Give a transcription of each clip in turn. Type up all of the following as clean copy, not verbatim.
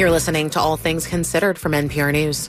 You're listening to All Things Considered from NPR News.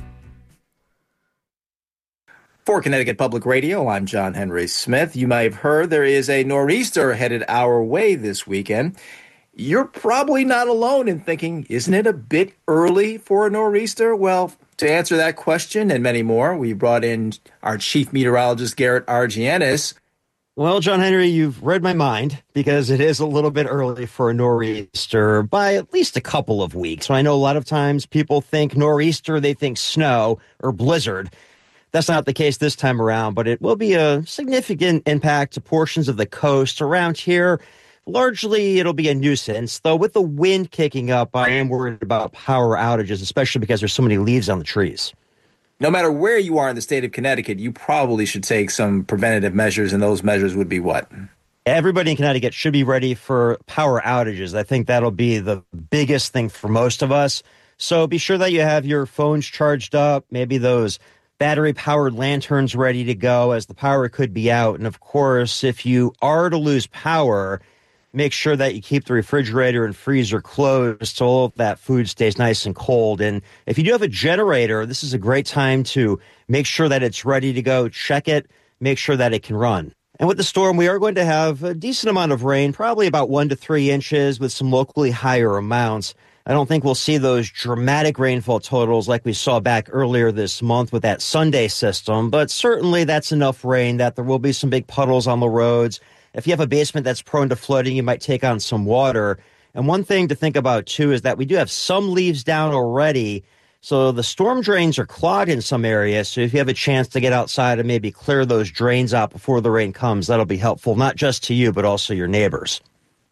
For Connecticut Public Radio, I'm John Henry Smith. You may have heard there is a nor'easter headed our way this weekend. You're probably not alone in thinking, isn't it a bit early for a nor'easter? Well, to answer that question and many more, we brought in our chief meteorologist, Garrett Argianis. Well, John Henry, you've read my mind because it is a little bit early for a nor'easter by at least a couple of weeks. So I know a lot of times people think nor'easter, they think snow or blizzard. That's not the case this time around, but it will be a significant impact to portions of the coast around here. Largely, it'll be a nuisance, though with the wind kicking up, I am worried about power outages, especially because there's so many leaves on the trees. No matter where you are in the state of Connecticut, you probably should take some preventative measures, and those measures would be what? Everybody in Connecticut should be ready for power outages. I think that'll be the biggest thing for most of us. So be sure that you have your phones charged up, maybe those battery-powered lanterns ready to go as the power could be out. And of course, if you are to lose power, make sure that you keep the refrigerator and freezer closed so all of that food stays nice and cold. And if you do have a generator, this is a great time to make sure that it's ready to go. Check it, make sure that it can run. And with the storm, we are going to have a decent amount of rain, probably about 1 to 3 inches with some locally higher amounts. I don't think we'll see those dramatic rainfall totals like we saw back earlier this month with that Sunday system, but certainly that's enough rain that there will be some big puddles on the roads. If you have a basement that's prone to flooding, you might take on some water. And one thing to think about, too, is that we do have some leaves down already, so the storm drains are clogged in some areas. So if you have a chance to get outside and maybe clear those drains out before the rain comes, that'll be helpful, not just to you, but also your neighbors.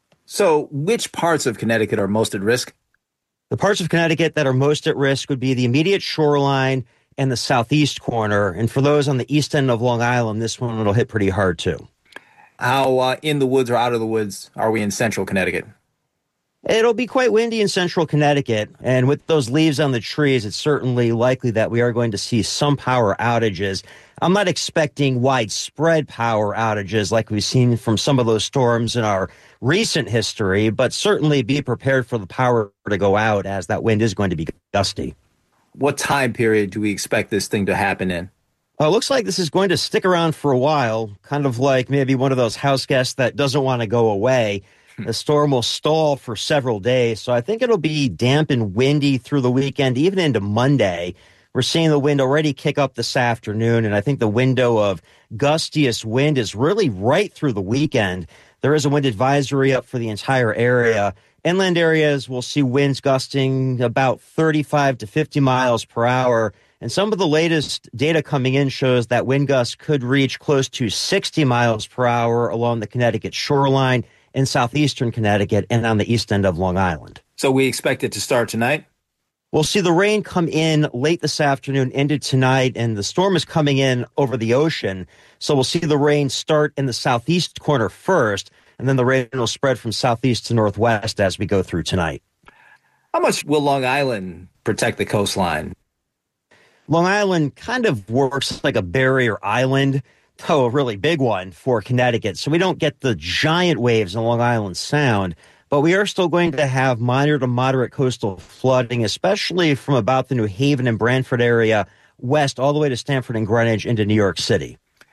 So which parts of Connecticut are most at risk? The parts of Connecticut that are most at risk would be the immediate shoreline and the southeast corner. And for those on the east end of Long Island, this one will hit pretty hard, too. How in the woods or out of the woods are we in central Connecticut? It'll be quite windy in central Connecticut. And with those leaves on the trees, it's certainly likely that we are going to see some power outages. I'm not expecting widespread power outages like we've seen from some of those storms in our recent history, but certainly be prepared for the power to go out as that wind is going to be gusty. What time period do we expect this thing to happen in? It looks like this is going to stick around for a while, kind of like maybe one of those house guests that doesn't want to go away. The storm will stall for several days, so I think it'll be damp and windy through the weekend, even into Monday. We're seeing the wind already kick up this afternoon, and I think the window of gustiest wind is really right through the weekend. There is a wind advisory up for the entire area. Inland areas will see winds gusting about 35 to 50 miles per hour. And some of the latest data coming in shows that wind gusts could reach close to 60 miles per hour along the Connecticut shoreline in southeastern Connecticut and on the east end of Long Island. So we expect it to start tonight? We'll see the rain come in late this afternoon into tonight, and the storm is coming in over the ocean. So we'll see the rain start in the southeast corner first, and then the rain will spread from southeast to northwest as we go through tonight. How much will Long Island protect the coastline? Long Island kind of works like a barrier island, though a really big one for Connecticut. So we don't get the giant waves in Long Island Sound, but we are still going to have minor to moderate coastal flooding, especially from about the New Haven and Branford area west all the way to Stamford and Greenwich into New York City.